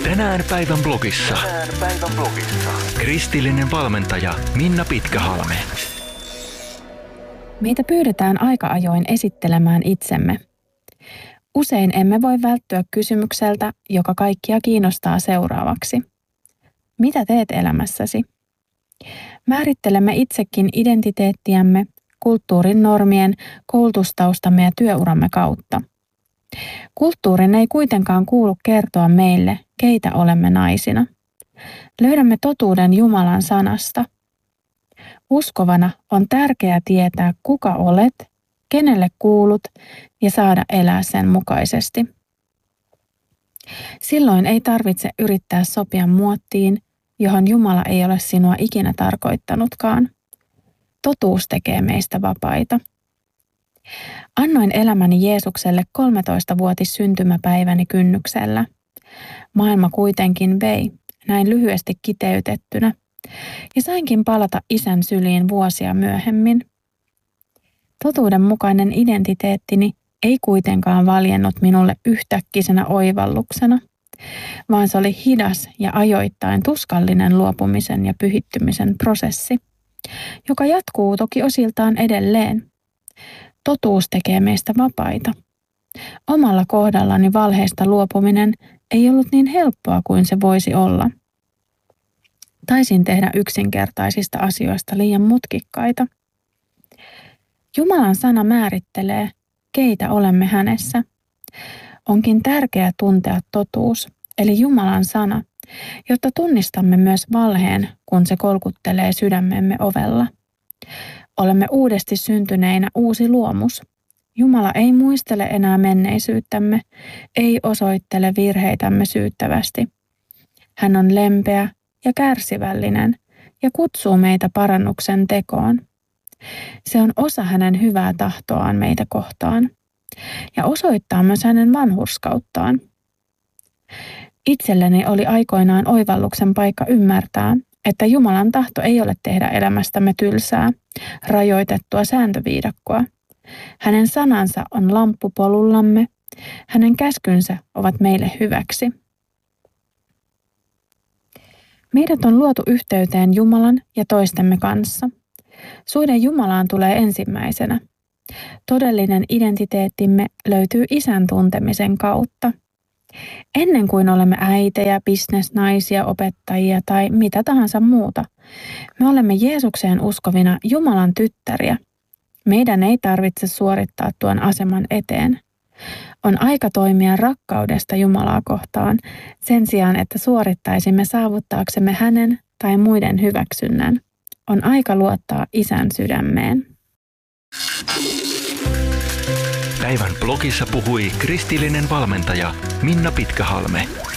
Tänään päivän blogissa. Kristillinen valmentaja Minna Pitkähalme. Meitä pyydetään aika ajoin esittelemään itsemme. Usein emme voi välttyä kysymykseltä, joka kaikkia kiinnostaa seuraavaksi. Mitä teet elämässäsi? Määrittelemme itsekin identiteettiämme kulttuurin normien, koulutustaustamme ja työuramme kautta. Kulttuurin ei kuitenkaan kuulu kertoa meille, keitä olemme naisina. Löydämme totuuden Jumalan sanasta. Uskovana on tärkeää tietää, kuka olet, kenelle kuulut ja saada elää sen mukaisesti. Silloin ei tarvitse yrittää sopia muottiin, johon Jumala ei ole sinua ikinä tarkoittanutkaan. Totuus tekee meistä vapaita. Annoin elämäni Jeesukselle 13-vuotis syntymäpäiväni kynnyksellä. Maailma kuitenkin vei, näin lyhyesti kiteytettynä, ja sainkin palata Isän syliin vuosia myöhemmin. Totuudenmukainen identiteettini ei kuitenkaan valjennut minulle yhtäkkisenä oivalluksena, vaan se oli hidas ja ajoittain tuskallinen luopumisen ja pyhittymisen prosessi, joka jatkuu toki osiltaan edelleen. Totuus tekee meistä vapaita. Omalla kohdallani valheista luopuminen ei ollut niin helppoa kuin se voisi olla. Taisin tehdä yksinkertaisista asioista liian mutkikkaita. Jumalan sana määrittelee, keitä olemme hänessä. Onkin tärkeää tuntea totuus, eli Jumalan sana, jotta tunnistamme myös valheen, kun se kolkuttelee sydämemme ovella. Olemme uudesti syntyneinä uusi luomus. Jumala ei muistele enää menneisyyttämme, ei osoittele virheitämme syyttävästi. Hän on lempeä ja kärsivällinen ja kutsuu meitä parannuksen tekoon. Se on osa hänen hyvää tahtoaan meitä kohtaan ja osoittaa myös hänen vanhurskauttaan. Itselleni oli aikoinaan oivalluksen paikka ymmärtää, että Jumalan tahto ei ole tehdä elämästämme tylsää, rajoitettua sääntöviidakkoa. Hänen sanansa on lamppu polullamme, hänen käskynsä ovat meille hyväksi. Meidät on luotu yhteyteen Jumalan ja toistemme kanssa. Suhde Jumalaan tulee ensimmäisenä. Todellinen identiteettimme löytyy Isän tuntemisen kautta. Ennen kuin olemme äitejä, bisnesnaisia, opettajia tai mitä tahansa muuta, me olemme Jeesukseen uskovina Jumalan tyttäriä. Meidän ei tarvitse suorittaa tuon aseman eteen. On aika toimia rakkaudesta Jumalaa kohtaan sen sijaan, että suorittaisimme saavuttaaksemme hänen tai muiden hyväksynnän. On aika luottaa Isän sydämeen. Päivän blogissa puhui kristillinen valmentaja Minna Pitkähalme.